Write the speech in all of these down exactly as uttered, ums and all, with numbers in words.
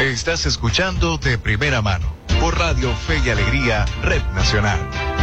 Estás escuchando De Primera Mano por Radio Fe y Alegría, Red Nacional.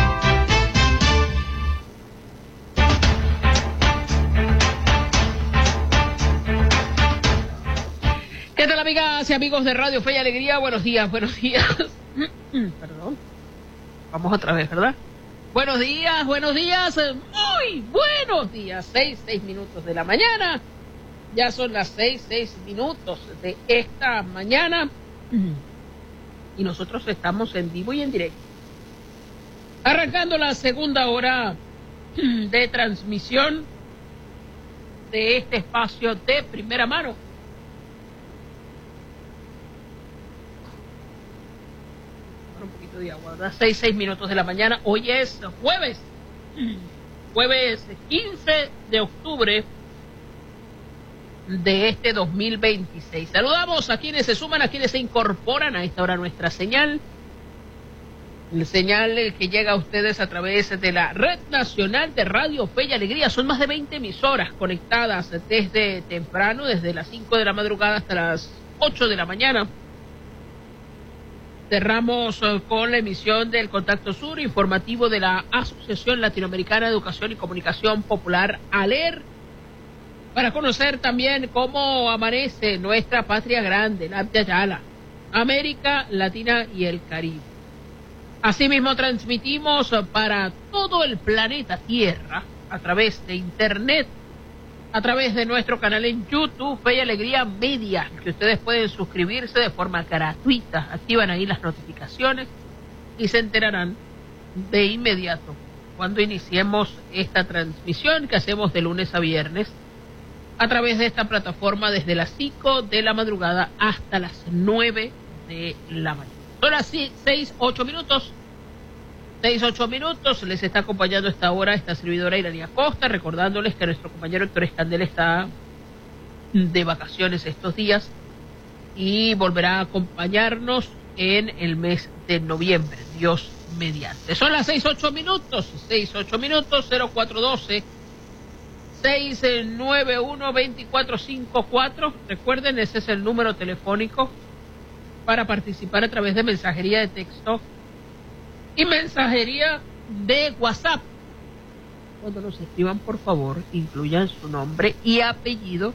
¿Qué tal, amigas y amigos de Radio Fe y Alegría? Buenos días, buenos días. Perdón. Vamos otra vez, ¿verdad? Buenos días, buenos días, muy buenos días. Seis, seis minutos de la mañana. Ya son las seis, seis minutos de esta mañana. Y nosotros estamos en vivo y en directo. Arrancando la segunda hora de transmisión de este espacio de primera mano. Un poquito de agua, ¿verdad? Seis, seis minutos de la mañana. Hoy es jueves. Jueves quince de octubre de este dos mil veintiséis. Saludamos a quienes se suman, a quienes se incorporan a esta hora a nuestra señal. La señal que llega a ustedes a través de la Red Nacional de Radio Fe y Alegría. Son más de veinte emisoras conectadas desde temprano, desde las cinco de la madrugada hasta las ocho de la mañana. Cerramos con la emisión del Contacto Sur, informativo de la Asociación Latinoamericana de Educación y Comunicación Popular, ALER, para conocer también cómo amanece nuestra patria grande, la de Ayala, América Latina y el Caribe. Asimismo, transmitimos para todo el planeta Tierra a través de Internet, a través de nuestro canal en YouTube, Fe y Alegría Media, que ustedes pueden suscribirse de forma gratuita. Activan ahí las notificaciones y se enterarán de inmediato cuando iniciemos esta transmisión que hacemos de lunes a viernes a través de esta plataforma desde las cinco de la madrugada hasta las nueve de la mañana. Son las seis, ocho minutos. Seis, ocho minutos. Les está acompañando esta hora esta servidora Irania Costa, recordándoles que nuestro compañero Héctor Escandel está de vacaciones estos días y volverá a acompañarnos en el mes de noviembre, Dios mediante. Son las seis, ocho minutos. Seis, ocho minutos. Cero cuatro doce seis nueve uno, dos cuatro cinco cuatro. Recuerden, ese es el número telefónico para participar a través de mensajería de texto y mensajería de WhatsApp. Cuando nos escriban, por favor, incluyan su nombre y apellido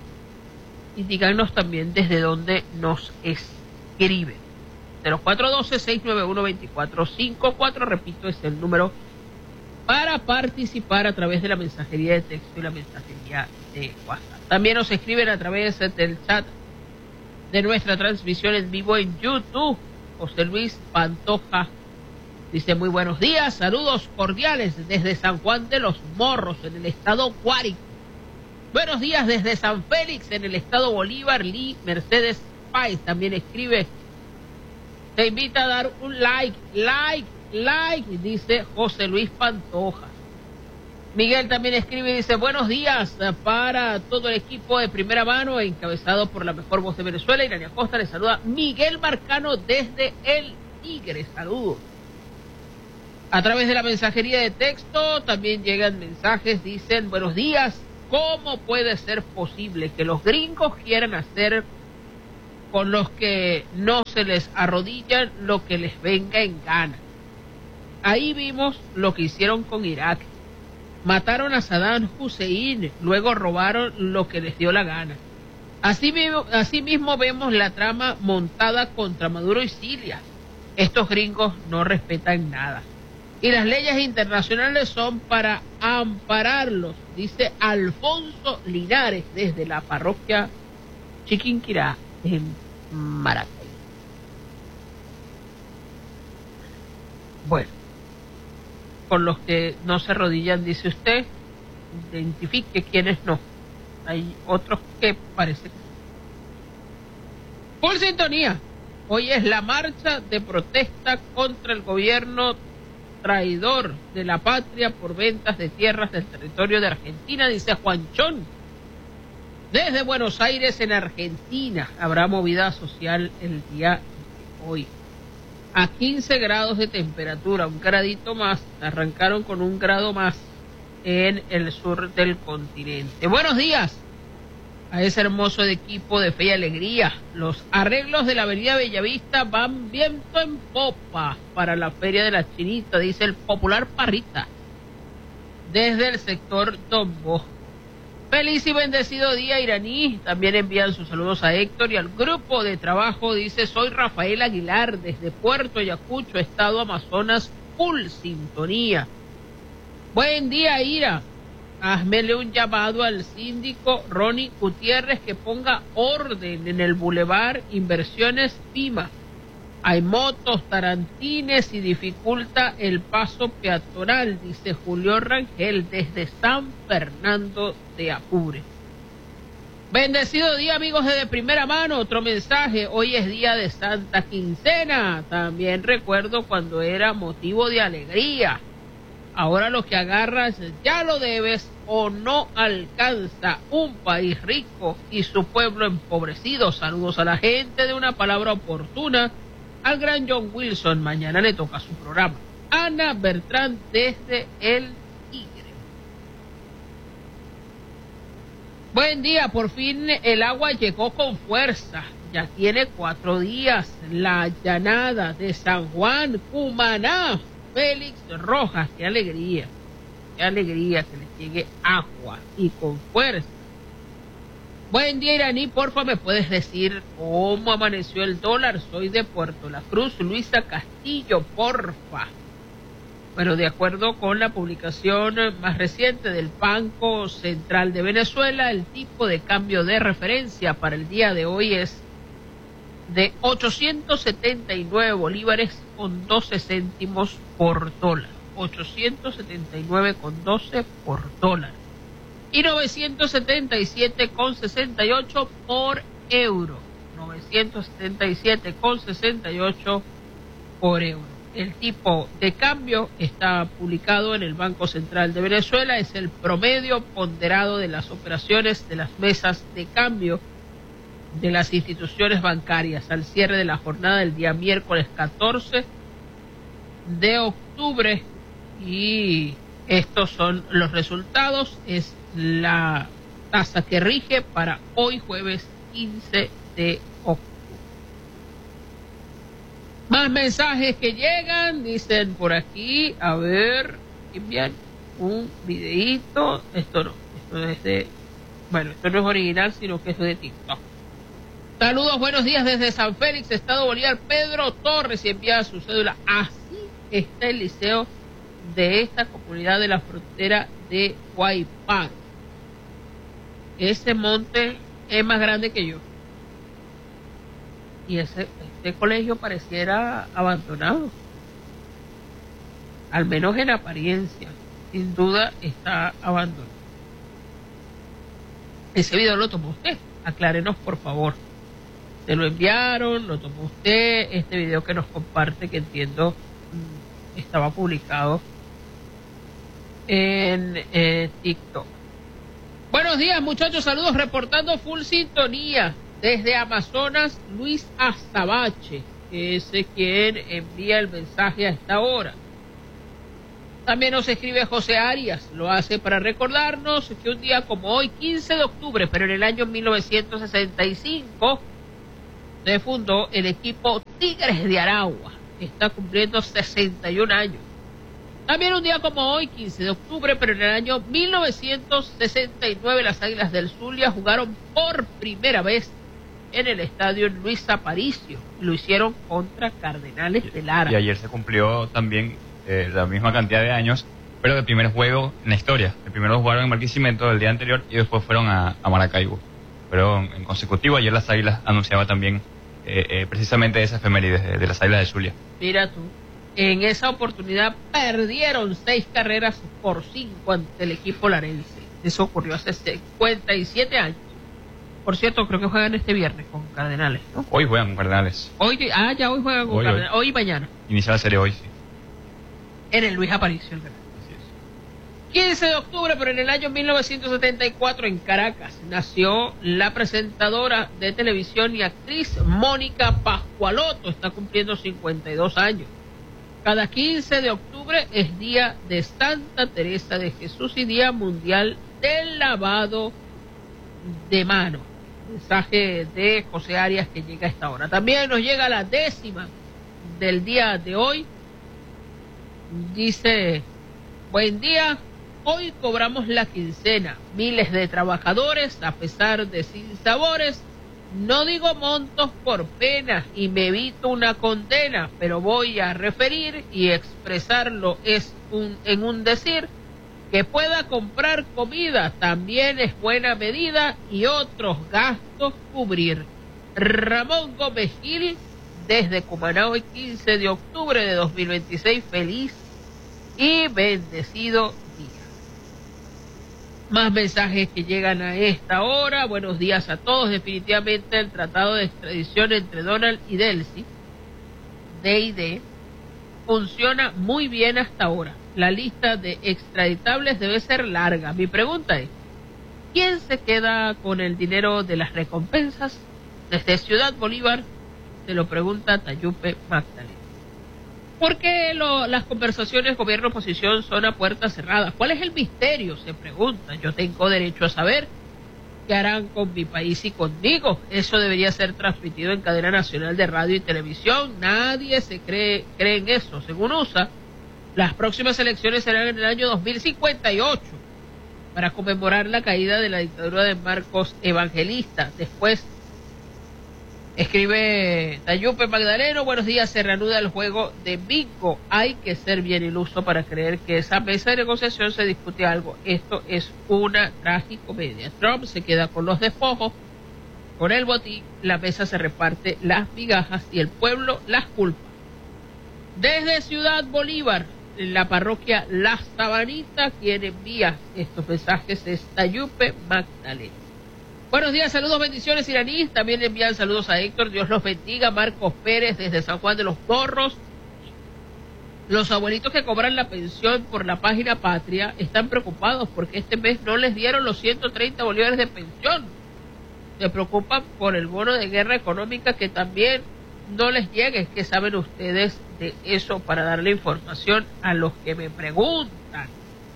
y díganos también desde dónde nos escriben. Cero cuatro doce, seis nueve uno, dos cuatro cinco cuatro. Repito, es el número para participar a través de la mensajería de texto y la mensajería de WhatsApp. También nos escriben a través del chat de nuestra transmisión en vivo en YouTube. José Luis Pantoja dice: muy buenos días, saludos cordiales desde San Juan de los Morros, en el estado Guárico. Buenos días desde San Félix, en el estado Bolívar. Lee Mercedes Páez también escribe: te invita a dar un like, like, like, dice José Luis Pantoja. Miguel también escribe y dice: buenos días para todo el equipo de primera mano, encabezado por la mejor voz de Venezuela. Irania Costa le saluda Miguel Marcano desde El Tigre. Saludos. A través de la mensajería de texto también llegan mensajes, dicen: buenos días, ¿cómo puede ser posible que los gringos quieran hacer con los que no se les arrodillan lo que les venga en gana? Ahí vimos lo que hicieron con Irak. Mataron a Saddam Hussein, luego robaron lo que les dio la gana. Así mismo, así mismo vemos la trama montada contra Maduro y Siria. Estos gringos no respetan nada. Y las leyes internacionales son para ampararlos, dice Alfonso Linares desde la parroquia Chiquinquirá en Maracay. Bueno, con los que no se arrodillan, dice usted, identifique quiénes no. Hay otros que parece que... Por sintonía, hoy es la marcha de protesta contra el gobierno traidor de la patria por ventas de tierras del territorio de Argentina, dice Juanchón. Desde Buenos Aires, en Argentina, habrá movida social el día de hoy. A quince grados de temperatura, un gradito más, arrancaron con un grado más en el sur del continente. Buenos días a ese hermoso equipo de Fe y Alegría. Los arreglos de la avenida Bellavista van viento en popa para la Feria de la Chinita, dice el popular Parrita, desde el sector Don Bosco. Feliz y bendecido día, Iraní. También envían sus saludos a Héctor y al grupo de trabajo. Dice, soy Rafael Aguilar, desde Puerto Ayacucho, estado Amazonas, full sintonía. Buen día, Ira. Hazmele un llamado al síndico Ronnie Gutiérrez que ponga orden en el Boulevard Inversiones Pima. Hay motos, tarantines y dificulta el paso peatonal, dice Julio Rangel desde San Fernando de Apure. Bendecido día, amigos de, de primera mano. Otro mensaje, hoy es día de Santa Quincena. También recuerdo cuando era motivo de alegría. Ahora lo que agarras ya lo debes o no alcanza. Un país rico y su pueblo empobrecido. Saludos a la gente de Una Palabra Oportuna. Al gran John Wilson, mañana le toca su programa. Ana Bertrán desde El Tigre. Buen día, por fin el agua llegó con fuerza. Ya tiene cuatro días. La llanada de San Juan, Cumaná. Félix Rojas, qué alegría. Qué alegría que le llegue agua y con fuerza. Buen día, Iraní, porfa, ¿me puedes decir cómo amaneció el dólar? Soy de Puerto La Cruz, Luisa Castillo, porfa. Bueno, de acuerdo con la publicación más reciente del Banco Central de Venezuela, el tipo de cambio de referencia para el día de hoy es de ochocientos setenta y nueve bolívares con doce céntimos por dólar. ochocientos setenta y nueve con doce por dólar. Y novecientos setenta y siete con sesenta y ocho por euro. novecientos setenta y siete con sesenta y ocho por euro. El tipo de cambio está publicado en el Banco Central de Venezuela. Es el promedio ponderado de las operaciones de las mesas de cambio de las instituciones bancarias al cierre de la jornada del día miércoles catorce de octubre. Y estos son los resultados. Es la tasa que rige para hoy jueves quince de octubre. Más mensajes que llegan, dicen por aquí, a ver, envían un videíto. Esto no, esto es de, bueno, esto no es original, sino que es de TikTok. Saludos, buenos días desde San Félix, Estado Bolívar. Pedro Torres, y envía su cédula. Así está el liceo de esta comunidad de la frontera de Guayparo. Ese monte es más grande que yo. Y ese, este colegio pareciera abandonado. Al menos en apariencia. Sin duda está abandonado. Ese video lo tomó usted. Aclárenos, por favor. Se lo enviaron, lo tomó usted. Este video que nos comparte, que entiendo estaba publicado en eh, TikTok. Buenos días, muchachos, saludos, reportando full sintonía desde Amazonas, Luis Azabache, que es quien envía el mensaje a esta hora. También nos escribe José Arias, lo hace para recordarnos que un día como hoy, quince de octubre, pero en el año mil novecientos sesenta y cinco, se fundó el equipo Tigres de Aragua, que está cumpliendo sesenta y un años. También un día como hoy, quince de octubre, pero en el año mil novecientos sesenta y nueve, las Águilas del Zulia jugaron por primera vez en el estadio Luis Aparicio. Lo hicieron contra Cardenales de Lara. Y ayer se cumplió también eh, la misma cantidad de años, pero el primer juego en la historia. El primero jugaron en Barquisimeto el día anterior y después fueron a, a Maracaibo. Pero en, en consecutivo, ayer las Águilas anunciaba también eh, eh, precisamente esa efeméride de, de las Águilas del Zulia. Mira tú. En esa oportunidad perdieron seis carreras por cinco ante el equipo larense. Eso ocurrió hace cincuenta y siete años. Por cierto, creo que juegan este viernes con Cardenales, ¿no? Hoy juegan con Cardenales. Hoy, ah, ya hoy juegan con hoy, Cardenales. Hoy. Hoy y mañana. Inicia la serie hoy, sí. En el Luis Aparicio, el verdad. Así es. quince de octubre, pero en el año mil novecientos setenta y cuatro, en Caracas, nació la presentadora de televisión y actriz Mónica Pascualoto. Está cumpliendo cincuenta y dos años. Cada quince de octubre es día de Santa Teresa de Jesús y Día Mundial del Lavado de mano. Mensaje de José Arias que llega a esta hora. También nos llega la décima del día de hoy. Dice, buen día, hoy cobramos la quincena. Miles de trabajadores, a pesar de sinsabores, no digo montos por pena y me evito una condena, pero voy a referir y expresarlo es un, en un decir, que pueda comprar comida también es buena medida y otros gastos cubrir. Ramón Gómez Gil, desde Cumaná, hoy quince de octubre de dos mil veintiséis, feliz y bendecido día. Más mensajes que llegan a esta hora. Buenos días a todos. Definitivamente el tratado de extradición entre Donald y Delcy, D y D, funciona muy bien hasta ahora. La lista de extraditables debe ser larga. Mi pregunta es, ¿quién se queda con el dinero de las recompensas? Desde Ciudad Bolívar se lo pregunta Tayupe Magdalena. ¿Por qué lo, las conversaciones gobierno-oposición son a puertas cerradas? ¿Cuál es el misterio? Se pregunta. Yo tengo derecho a saber qué harán con mi país y conmigo. Eso debería ser transmitido en cadena nacional de radio y televisión. Nadie se cree, cree en eso. Según U S A, las próximas elecciones serán en el año dos mil cincuenta y ocho para conmemorar la caída de la dictadura de Marcos Evangelista. Después escribe Tayupe Magdaleno, buenos días, se reanuda el juego de bingo. Hay que ser bien iluso para creer que esa mesa de negociación se discute algo. Esto es una tragicomedia. Trump se queda con los despojos, con el botín, la mesa se reparte las migajas y el pueblo las culpa. Desde Ciudad Bolívar, en la parroquia La Sabanita, quien envía estos mensajes es Tayupe Magdalena. Buenos días, saludos, bendiciones iraníes. También envían saludos a Héctor, Dios los bendiga. Marcos Pérez desde San Juan de los Morros. Los abuelitos que cobran la pensión por la página Patria están preocupados porque este mes no les dieron los ciento treinta bolívares de pensión. Se preocupan por el bono de guerra económica que también no les llegue. ¿Qué saben ustedes de eso para darle información a los que me preguntan?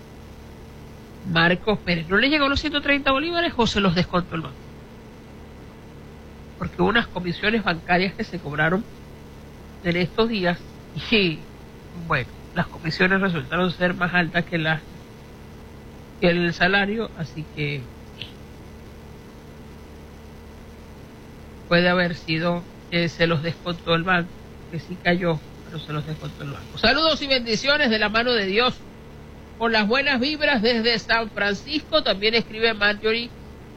Marcos Pérez, ¿no le llegó los ciento treinta bolívares o se los descontó el banco? Porque hubo unas comisiones bancarias que se cobraron en estos días y, bueno, las comisiones resultaron ser más altas que, la, que el salario, así que puede haber sido que se los descontó el banco, que sí cayó, pero se los descontó el banco. Saludos y bendiciones de la mano de Dios. Con las buenas vibras desde San Francisco, también escribe Marjorie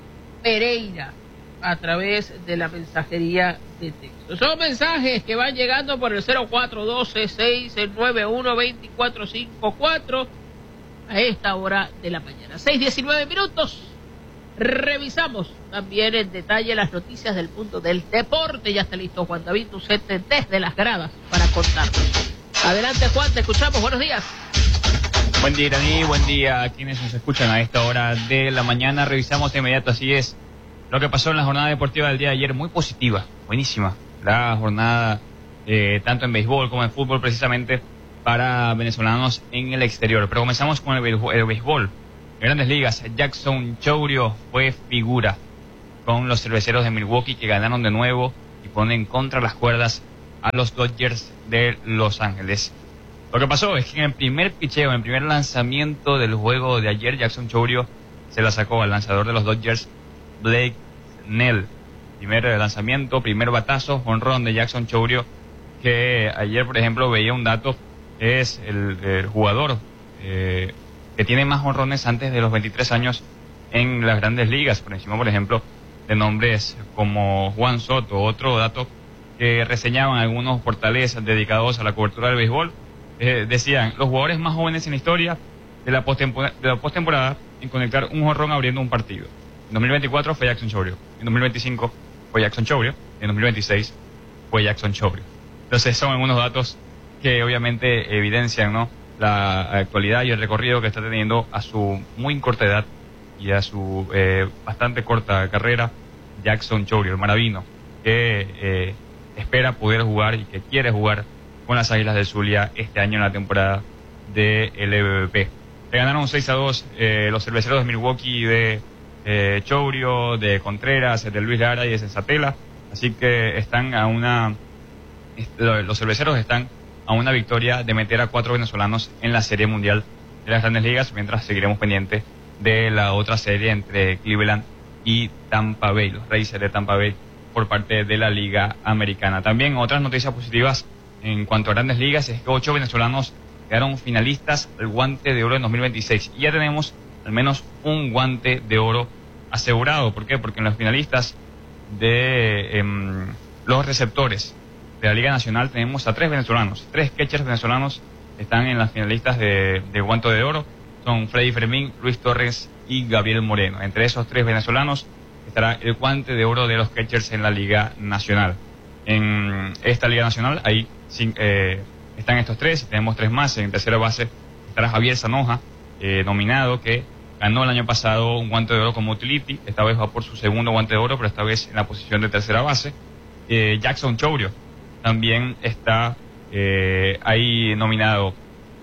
Pereira a través de la mensajería de texto. Son mensajes que van llegando por el cero cuatro uno dos seis nueve uno dos cuatro cinco cuatro a esta hora de la mañana. seis diecinueve minutos. Revisamos también en detalle las noticias del mundo del deporte. Ya está listo Juan David Tucete desde las gradas para contarnos. Adelante, Juan, te escuchamos. Buenos días. Buen día, Iraní, buen día a quienes nos escuchan a esta hora de la mañana. Revisamos de inmediato, así es, lo que pasó en la jornada deportiva del día de ayer. Muy positiva, buenísima. La jornada, eh, tanto en béisbol como en fútbol, precisamente para venezolanos en el exterior. Pero comenzamos con el, el béisbol. En Grandes Ligas, Jackson Chourio fue figura con los cerveceros de Milwaukee, que ganaron de nuevo y ponen contra las cuerdas a los Dodgers de Los Ángeles. Lo que pasó es que en el primer picheo, en el primer lanzamiento del juego de ayer, Jackson Chourio se la sacó al lanzador de los Dodgers, Blake Snell. Primer lanzamiento, primer batazo, jonrón de Jackson Chourio, que ayer, por ejemplo, veía un dato, es el, el jugador eh, que tiene más jonrones antes de los veintitrés años en las Grandes Ligas, por encima, por ejemplo, de nombres como Juan Soto. Otro dato que reseñaban algunos portales dedicados a la cobertura del béisbol, Eh, decían, los jugadores más jóvenes en la historia de la postemporada, de la postemporada en conectar un jonrón abriendo un partido. En dos mil veinticuatro fue Jackson Chourio, en dos mil veinticinco fue Jackson Chourio, en dos mil veintiséis fue Jackson Chourio. Entonces son algunos datos que obviamente evidencian, ¿no?, la actualidad y el recorrido que está teniendo a su muy corta edad y a su eh, bastante corta carrera Jackson Chourio, el maravino, que eh, espera poder jugar y que quiere jugar con las Águilas del Zulia este año en la temporada del M V P. Le ganaron seis a dos eh, los cerveceros de Milwaukee de eh, Chourio, de Contreras, de Luis Lara y de Sensatela. Así que están a una, los cerveceros están a una victoria de meter a cuatro venezolanos en la Serie Mundial de las Grandes Ligas, mientras seguiremos pendientes de la otra serie entre Cleveland y Tampa Bay, los Rays de Tampa Bay, por parte de la Liga Americana. También otras noticias positivas en cuanto a Grandes Ligas es que ocho venezolanos quedaron finalistas al Guante de Oro en dos mil veintiséis y ya tenemos al menos un Guante de Oro asegurado. ¿Por qué? Porque en los finalistas de eh, los receptores de la Liga Nacional tenemos a tres venezolanos, tres catchers venezolanos están en las finalistas de, de Guante de Oro. Son Freddy Fermín, Luis Torres y Gabriel Moreno. Entre esos tres venezolanos estará el Guante de Oro de los catchers en la Liga Nacional. En esta Liga Nacional ahí eh, están estos tres, tenemos tres más. En tercera base estará Javier Zanoja, eh, nominado, que ganó el año pasado un Guante de Oro como utility. Esta vez va por su segundo Guante de Oro, pero esta vez en la posición de tercera base. Eh, Jackson Chourio también está eh, ahí nominado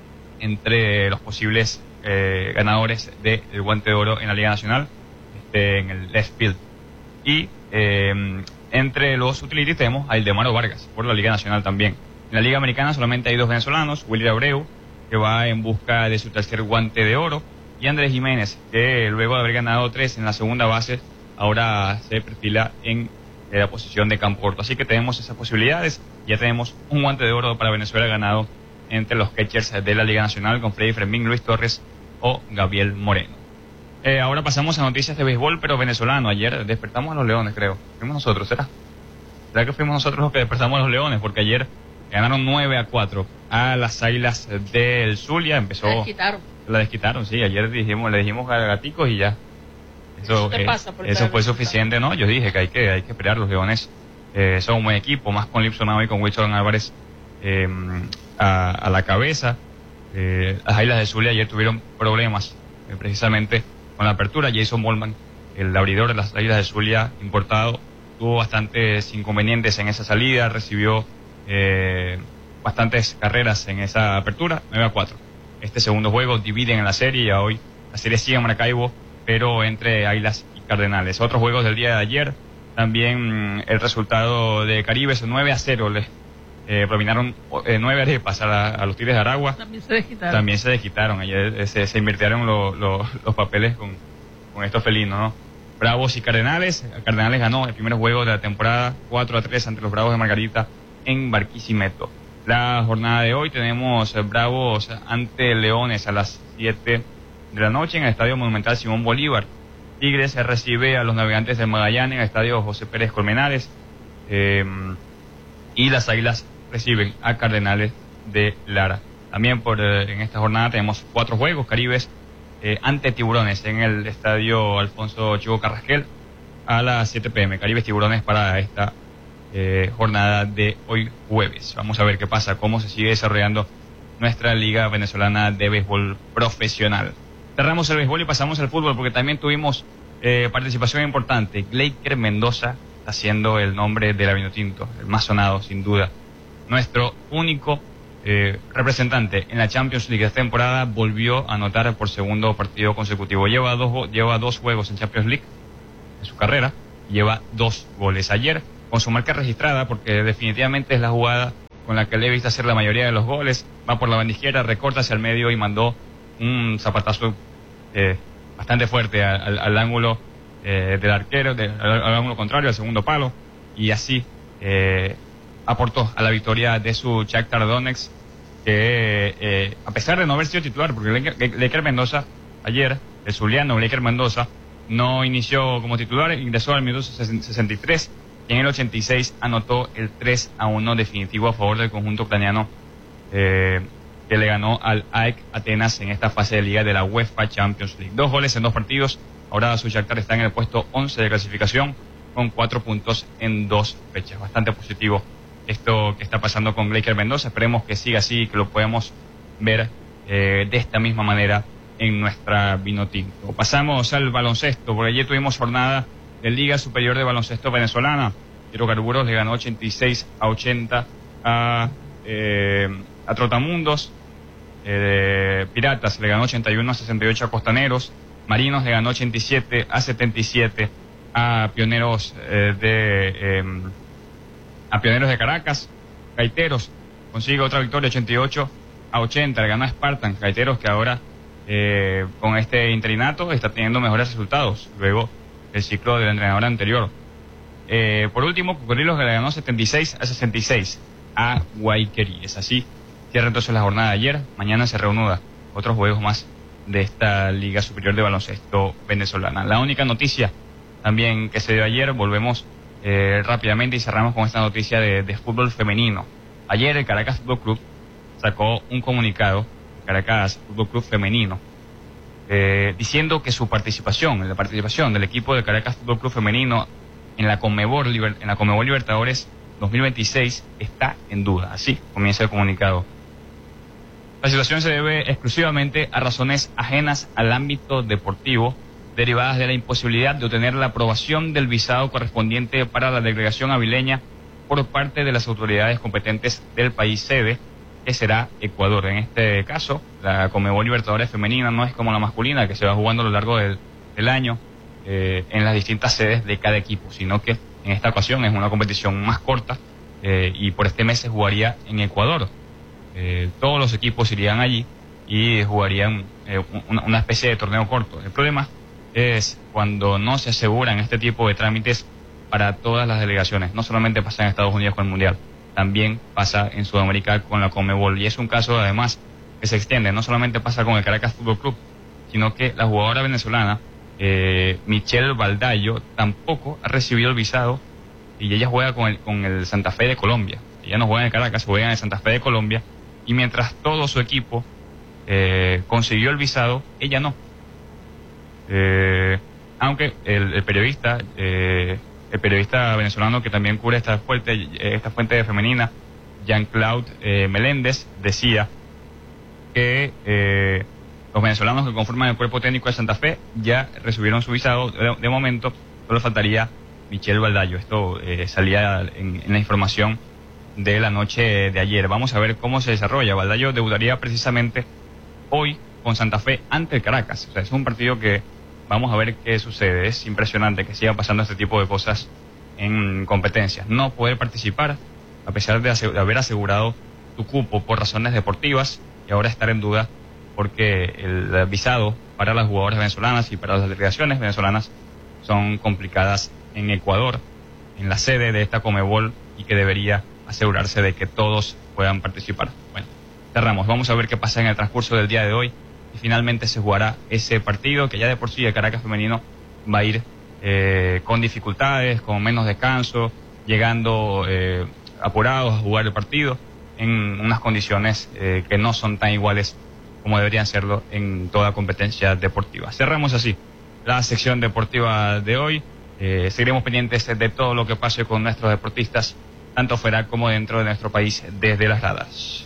entre los posibles eh, ganadores del Guante de Oro en la Liga Nacional, este, en el left field. Y eh, entre los utilities tenemos a Ildemaro Vargas por la Liga Nacional también. En la Liga Americana solamente hay dos venezolanos, Willy Abreu, que va en busca de su tercer Guante de Oro, y Andrés Jiménez, que luego de haber ganado tres en la segunda base, ahora se perfila en eh, la posición de campo corto. Así que tenemos esas posibilidades. Ya tenemos un Guante de Oro para Venezuela ganado entre los catchers de la Liga Nacional con Freddy Fermín, Luis Torres o Gabriel Moreno. Eh, ahora pasamos a noticias de béisbol, pero venezolano. Ayer despertamos a los Leones, creo. Fuimos nosotros, ¿será? ¿Será que fuimos nosotros los que despertamos a los Leones? Porque ayer ganaron nueve a cuatro a las Águilas del Zulia. Empezó... La desquitaron. La desquitaron, sí. Ayer dijimos, le dijimos a gaticos y ya. Eso, ¿Qué eh, pasa por eso fue suficiente, ¿no? Yo dije que hay que, hay que esperar. Los Leones eh, son un buen equipo, más con Lipson y con Wilson Álvarez eh, a, a la cabeza. Eh, las Águilas del Zulia ayer tuvieron problemas eh, precisamente con la apertura. Jason Bollman, el abridor de las Águilas del Zulia importado, tuvo bastantes inconvenientes en esa salida, recibió eh, bastantes carreras en esa apertura, nueve a cuatro. Este segundo juego dividen en la serie y hoy la serie sigue en Maracaibo, pero entre Águilas y Cardenales. Otros juegos del día de ayer, también el resultado de Caribes, nueve a cero, les eh, prominaron eh, nueve arepas a, la, a los Tigres de Aragua. También se desquitaron. También se desquitaron. Ayer eh, se, se invirtieron lo, lo, los papeles con, con estos felinos, ¿no? Bravos y Cardenales. Cardenales ganó el primer juego de la temporada cuatro a tres ante los Bravos de Margarita en Barquisimeto. La jornada de hoy tenemos Bravos ante Leones a las siete de la noche en el Estadio Monumental Simón Bolívar. Tigres recibe a los Navegantes de Magallanes en el Estadio José Pérez Colmenares. Eh, y las Águilas reciben a Cardenales de Lara. También por eh, en esta jornada tenemos cuatro juegos. Caribes eh, ante Tiburones en el Estadio Alfonso Chivo Carrasquel a las siete pe eme. Caribes Tiburones para esta eh, jornada de hoy jueves. Vamos a ver qué pasa, cómo se sigue desarrollando nuestra Liga Venezolana de Béisbol Profesional. Cerramos el béisbol y pasamos al fútbol porque también tuvimos eh, participación importante. Gleiker Mendoza está siendo el nombre de la Vinotinto, el más sonado sin duda. Nuestro único eh, representante en la Champions League de esta temporada volvió a anotar por segundo partido consecutivo. Lleva dos, lleva dos juegos en Champions League en su carrera, lleva dos goles. Ayer con su marca registrada, porque definitivamente es la jugada con la que le he visto hacer la mayoría de los goles, va por la banda izquierda, recorta hacia el medio y mandó un zapatazo eh, bastante fuerte al, al ángulo eh, del arquero, de, al, al ángulo contrario, al segundo palo, y así eh, aportó a la victoria de su Shakhtar Donetsk, que eh, a pesar de no haber sido titular, porque Gleiker Mendoza ayer, el zuliano Gleiker Mendoza, no inició como titular, ingresó al minuto sesenta y tres y en el ochenta y seis anotó el tres a uno definitivo a favor del conjunto ucraniano, eh, que le ganó al A E K Atenas en esta fase de liga de la UEFA Champions League. Dos goles en dos partidos. Ahora su Shakhtar está en el puesto once de clasificación con cuatro puntos en dos fechas. Bastante positivo esto que está pasando con Gleiker Mendoza. Esperemos que siga así y que lo podamos ver eh, de esta misma manera en nuestra Vinotinto. Pasamos al baloncesto, porque ayer tuvimos jornada de Liga Superior de Baloncesto Venezolana. Hidrocarburos le ganó ochenta y seis a ochenta a, eh, a Trotamundos. Eh, Piratas le ganó ochenta y uno a sesenta y ocho a Costaneros. Marinos le ganó ochenta y siete a setenta y siete a Pioneros eh, de eh, a Pioneros de Caracas. Gaiteros consigue otra victoria, ochenta y ocho a ochenta, le ganó a Spartan. Gaiteros que ahora eh, con este interinato está teniendo mejores resultados luego del ciclo del entrenador anterior. Eh, por último, Cocodrilos le ganó setenta y seis a sesenta y seis a Guayquerí. Es así, cierra entonces la jornada de ayer. Mañana se reanuda otros juegos más de esta Liga Superior de Baloncesto venezolana. La única noticia también que se dio ayer, volvemos eh, rápidamente y cerramos con esta noticia de, de fútbol femenino. Ayer el Caracas Fútbol Club sacó un comunicado, Caracas Fútbol Club Femenino, eh, diciendo que su participación, la participación del equipo de Caracas Fútbol Club Femenino en la Conmebol, en la Conmebol Libertadores dos mil veintiséis está en duda. Así comienza el comunicado. La situación se debe exclusivamente a razones ajenas al ámbito deportivo, derivadas de la imposibilidad de obtener la aprobación del visado correspondiente para la delegación avileña por parte de las autoridades competentes del país sede, que será Ecuador. En este caso, la Conmebol Libertadores femenina no es como la masculina, que se va jugando a lo largo del, del año eh, en las distintas sedes de cada equipo, sino que en esta ocasión es una competición más corta eh, y por este mes se jugaría en Ecuador. Eh, todos los equipos irían allí y jugarían eh, una, una especie de torneo corto. El problema es cuando no se aseguran este tipo de trámites para todas las delegaciones. No solamente pasa en Estados Unidos con el Mundial, también pasa en Sudamérica con la Conmebol. Y es un caso además que se extiende. No solamente pasa con el Caracas Fútbol Club, sino que la jugadora venezolana eh, Michelle Baldayo tampoco ha recibido el visado y ella juega con el, con el Santa Fe de Colombia. Ella no juega en el Caracas, juega en el Santa Fe de Colombia. Y mientras todo su equipo eh, consiguió el visado, ella no. Eh, aunque el, el periodista, eh, el periodista venezolano que también cubre esta fuente, esta fuente femenina, Jean-Claude eh, Meléndez, decía que eh, los venezolanos que conforman el cuerpo técnico de Santa Fe ya recibieron su visado. De, de momento, solo faltaría Michelle Baldayo. Esto eh, salía en, en la información de la noche de ayer. Vamos a ver cómo se desarrolla. Baldayo debutaría precisamente hoy con Santa Fe ante el Caracas. O sea, es un partido que vamos a ver qué sucede. Es impresionante que siga pasando este tipo de cosas en competencias. No poder participar a pesar de, aseg- de haber asegurado tu cupo por razones deportivas y ahora estar en duda porque el visado para las jugadoras venezolanas y para las delegaciones venezolanas son complicadas en Ecuador, en la sede de esta Conmebol, y que debería asegurarse de que todos puedan participar. Bueno, cerramos. Vamos a ver qué pasa en el transcurso del día de hoy y finalmente se jugará ese partido que ya de por sí el Caracas femenino va a ir eh, con dificultades, con menos descanso, llegando eh, apurados a jugar el partido en unas condiciones eh, que no son tan iguales como deberían serlo en toda competencia deportiva. Cerramos así la sección deportiva de hoy. Eh, seguiremos pendientes de todo lo que pase con nuestros deportistas, tanto fuera como dentro de nuestro país, desde las gradas.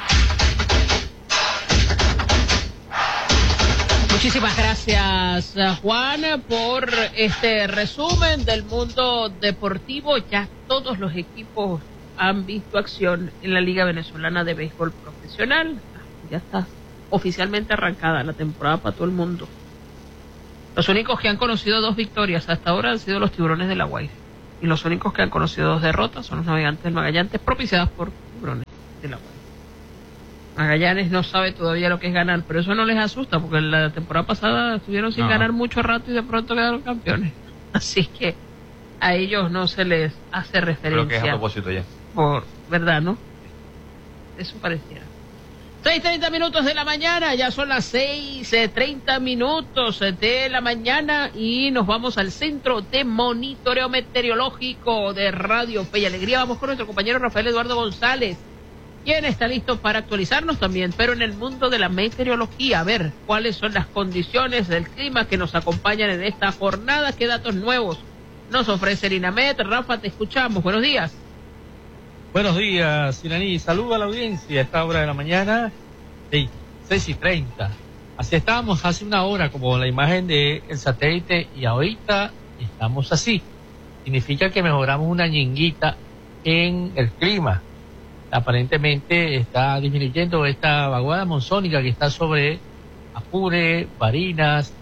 Muchísimas gracias, Juan, por este resumen del mundo deportivo. Ya todos los equipos han visto acción en la Liga Venezolana de Béisbol Profesional. Ya está oficialmente arrancada la temporada para todo el mundo. Los únicos que han conocido dos victorias hasta ahora han sido los Tiburones de La Guaira. Y los únicos que han conocido dos derrotas son los Navegantes del Magallanes, propiciadas por Tiburones de La Guaira. Magallanes no sabe todavía lo que es ganar, pero eso no les asusta, porque la temporada pasada estuvieron sin no. ganar mucho rato y de pronto quedaron campeones. Así que a ellos no se les hace referencia. Creo que es a propósito ya. Por verdad, ¿no? Eso pareciera. seis treinta minutos de la mañana, ya son las seis treinta minutos de la mañana y nos vamos al Centro de Monitoreo Meteorológico de Radio Fe y Alegría. Vamos con nuestro compañero Rafael Eduardo González, quien está listo para actualizarnos también, pero en el mundo de la meteorología, a ver cuáles son las condiciones del clima que nos acompañan en esta jornada, qué datos nuevos nos ofrece el INAMET. Rafa, te escuchamos, buenos días. Buenos días, Iraní. Saludo a la audiencia a esta hora de la mañana. Sí, seis y treinta. Así estábamos hace una hora, como la imagen del satélite, y ahorita estamos así. Significa que mejoramos una ñinguita en el clima. Aparentemente está disminuyendo esta vaguada monzónica que está sobre Apure, Barinas,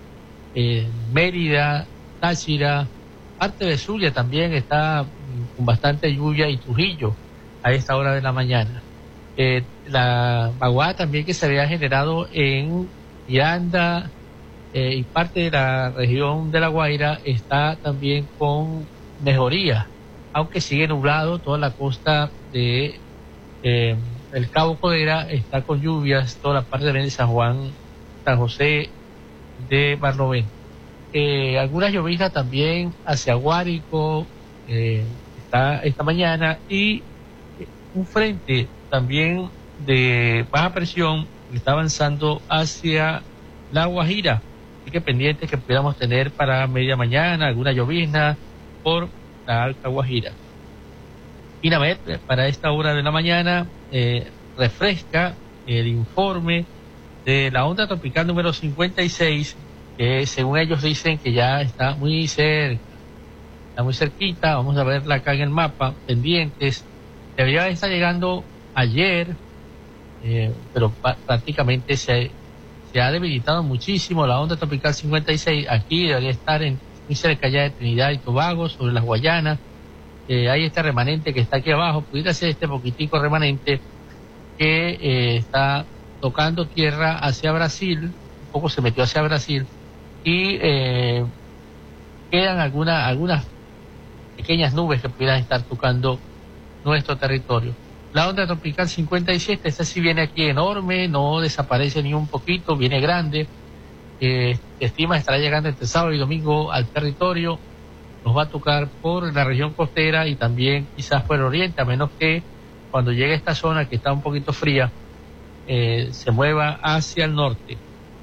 eh, Mérida, Táchira, parte de Zulia también está mm, con bastante lluvia, y Trujillo a esta hora de la mañana. Eh, la vaguada también que se había generado en Miranda eh, y parte de la región de La Guaira está también con mejoría, aunque sigue nublado. Toda la costa de eh, el Cabo Codera está con lluvias, toda la parte de San Juan, San José de Barlovento. Eh, algunas lloviznas también hacia Guárico eh, está esta mañana, y un frente también de baja presión está avanzando hacia La Guajira, así que pendientes que pudiéramos tener para media mañana alguna llovizna por la Alta Guajira. INAMED para esta hora de la mañana eh, refresca el informe de la onda tropical número cincuenta y seis, que según ellos dicen que ya está muy cerca, está muy cerquita. Vamos a verla acá en el mapa, pendientes. Debería estar llegando ayer, eh, pero prácticamente se, se ha debilitado muchísimo la onda tropical cincuenta y seis. Aquí debería estar en, muy cerca ya de Trinidad y Tobago, sobre las Guayanas. Eh, hay este remanente que está aquí abajo, pudiera ser este poquitico remanente que eh, está tocando tierra hacia Brasil, un poco se metió hacia Brasil, y eh, quedan alguna, algunas pequeñas nubes que pudieran estar tocando nuestro territorio. La onda tropical cincuenta y siete, esta sí viene aquí enorme, no desaparece ni un poquito, viene grande. Eh, estima estará llegando entre sábado y domingo al territorio. Nos va a tocar por la región costera y también quizás por el oriente, a menos que cuando llegue a esta zona que está un poquito fría, eh, se mueva hacia el norte.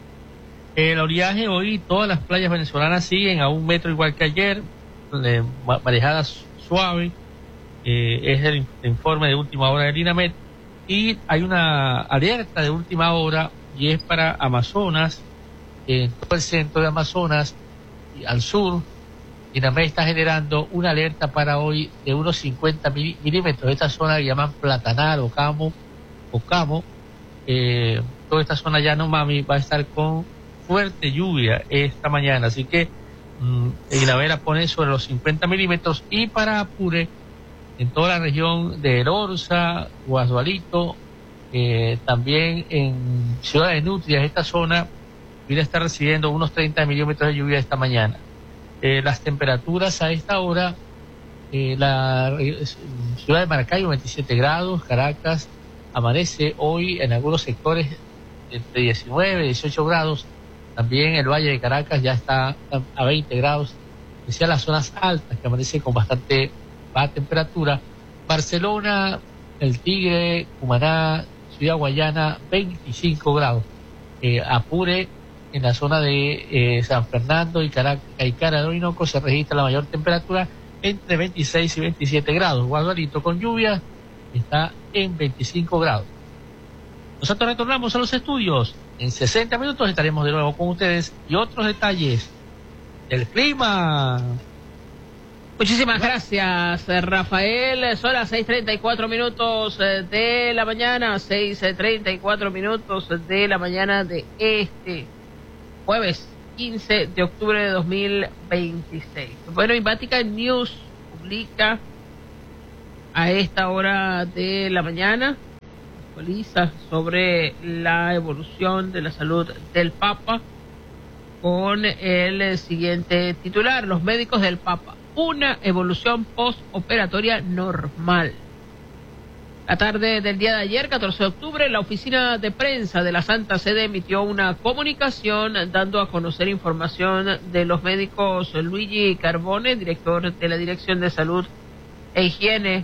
El oleaje hoy, todas las playas venezolanas siguen a un metro igual que ayer, eh, marejada suave. Eh, es el informe de última hora del INAMED, y hay una alerta de última hora, y es para Amazonas, en todo el centro de Amazonas y al sur. INAMED está generando una alerta para hoy de unos cincuenta milímetros. Esta zona que llaman Platanar, Ocamo, Ocamo, eh, toda esta zona ya no mami va a estar con fuerte lluvia esta mañana, así que mmm, INAMED la pone sobre los cincuenta milímetros. Y para Apure, en toda la región de El Orza, Guasualito, eh, también en Ciudad de Nutrias, esta zona viene a estar recibiendo unos treinta milímetros de lluvia esta mañana. Eh, las temperaturas a esta hora, eh, la eh, ciudad de Maracaibo veintisiete grados, Caracas amanece hoy en algunos sectores entre diecinueve y dieciocho grados, también el Valle de Caracas ya está a veinte grados, especial las zonas altas que amanecen con bastante baja temperatura. Barcelona, El Tigre, Cumaná, Ciudad Guayana, veinticinco grados. Eh, Apure, en la zona de eh, San Fernando y Caracas y Cara de Orinoco, se registra la mayor temperatura entre veintiséis y veintisiete grados. Guadualito, con lluvia, está en veinticinco grados. Nosotros retornamos a los estudios. En sesenta minutos estaremos de nuevo con ustedes y otros detalles del clima. Muchísimas gracias, Rafael. Son las seis treinta y cuatro minutos de la mañana, seis treinta y cuatro minutos de la mañana de este jueves quince de octubre de dos mil veintiséis. Bueno, y Vatican News publica a esta hora de la mañana, actualiza sobre la evolución de la salud del Papa con el siguiente titular: los médicos del Papa, una evolución postoperatoria normal. La tarde del día de ayer, catorce de octubre, la oficina de prensa de la Santa Sede emitió una comunicación dando a conocer información de los médicos Luigi Carbone, director de la Dirección de Salud e Higiene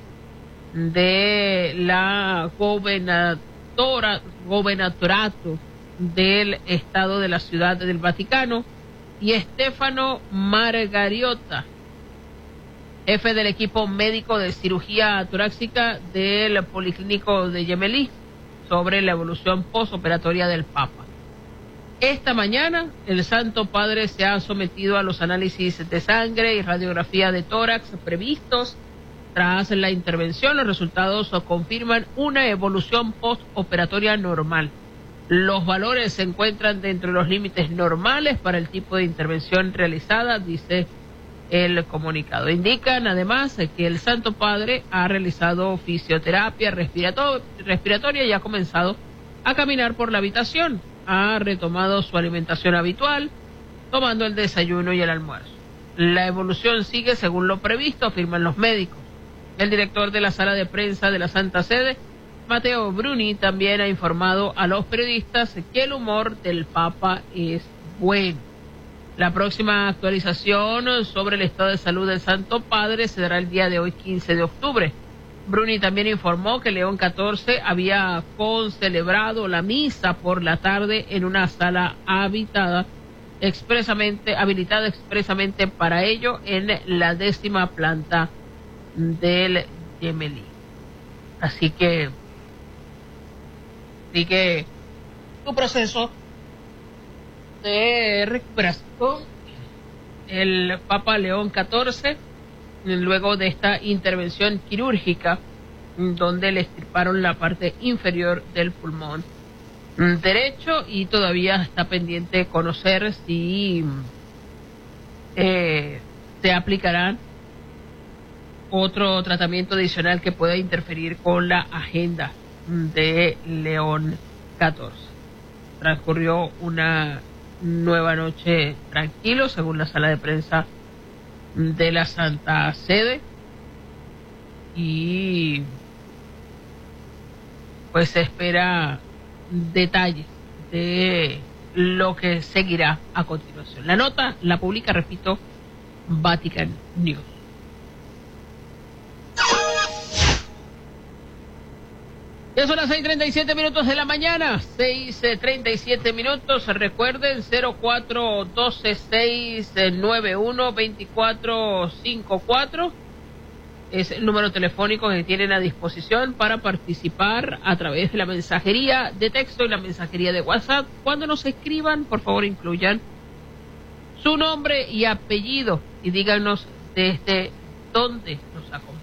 de la gobernatora, gobernatorato del Estado de la Ciudad del Vaticano, y Stefano Margariota, jefe del equipo médico de cirugía torácica del Policlínico de Gemelli, sobre la evolución postoperatoria del Papa. Esta mañana, el Santo Padre se ha sometido a los análisis de sangre y radiografía de tórax previstos. Tras la intervención, los resultados confirman una evolución postoperatoria normal. Los valores se encuentran dentro de los límites normales para el tipo de intervención realizada, dice el comunicado. Indican además que el Santo Padre ha realizado fisioterapia respirato- respiratoria y ha comenzado a caminar por la habitación. Ha retomado su alimentación habitual, tomando el desayuno y el almuerzo. La evolución sigue según lo previsto, afirman los médicos. El director de la sala de prensa de la Santa Sede, Matteo Bruni, también ha informado a los periodistas que el humor del Papa es bueno. La próxima actualización sobre el estado de salud del Santo Padre se dará el día de hoy, quince de octubre. Bruni también informó que León catorce había concelebrado la misa por la tarde en una sala habitada expresamente, habilitada expresamente para ello en la décima planta del Gemelli. Así que sigue su proceso de recuperación el Papa León catorce, luego de esta intervención quirúrgica donde le extirparon la parte inferior del pulmón derecho, y todavía está pendiente conocer si eh, se aplicarán otro tratamiento adicional que pueda interferir con la agenda de León catorce. Transcurrió una nueva noche tranquilo, según la sala de prensa de la Santa Sede, y pues se espera detalles de lo que seguirá a continuación. La nota la publica, repito, Vatican News. Ya son las seis treinta y siete minutos de la mañana, seis treinta y siete minutos. Recuerden, cero cuatro doce seis nueve uno veinticuatro cincuenta y cuatro es el número telefónico que tienen a disposición para participar a través de la mensajería de texto y la mensajería de WhatsApp. Cuando nos escriban, por favor, incluyan su nombre y apellido y díganos desde dónde nos acompañan.